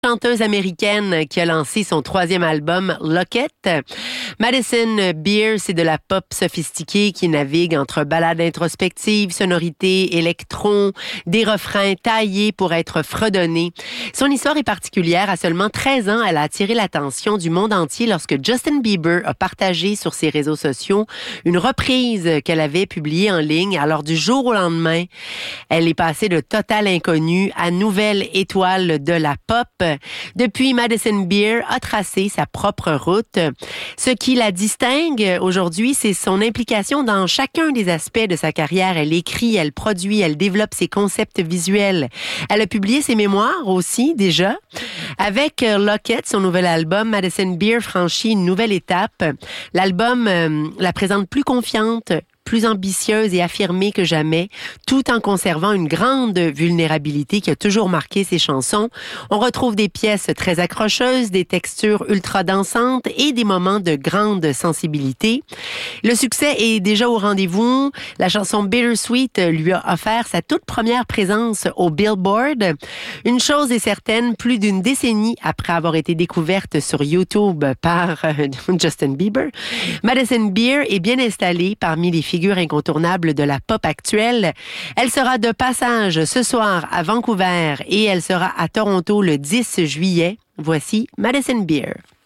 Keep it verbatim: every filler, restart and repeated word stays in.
Chanteuse américaine qui a lancé son troisième album, Locket. Madison Beer, c'est de la pop sophistiquée qui navigue entre ballades introspectives, sonorités, électrons, des refrains taillés pour être fredonnés. Son histoire est particulière. À seulement treize ans, elle a attiré l'attention du monde entier lorsque Justin Bieber a partagé sur ses réseaux sociaux une reprise qu'elle avait publiée en ligne. Alors, du jour au lendemain, elle est passée de totale inconnue à nouvelle étoile de la pop. Depuis, Madison Beer a tracé sa propre route. Ce qui la distingue aujourd'hui, c'est son implication dans chacun des aspects de sa carrière. Elle écrit, elle produit, elle développe ses concepts visuels. Elle a publié ses mémoires aussi, déjà. Avec Locket, son nouvel album, Madison Beer franchit une nouvelle étape. L'album euh, la présente plus confiante, plus ambitieuse et affirmée que jamais, tout en conservant une grande vulnérabilité qui a toujours marqué ses chansons. On retrouve des pièces très accrocheuses, des textures ultra dansantes et des moments de grande sensibilité. Le succès est déjà au rendez-vous. La chanson Bittersweet lui a offert sa toute première présence au Billboard. Une chose est certaine, plus d'une décennie après avoir été découverte sur YouTube par euh, Justin Bieber, Madison Beer est bien installée parmi les figure incontournable de la pop actuelle. Elle sera de passage ce soir à Vancouver et elle sera à Toronto le dix juillet. Voici Madison Beer.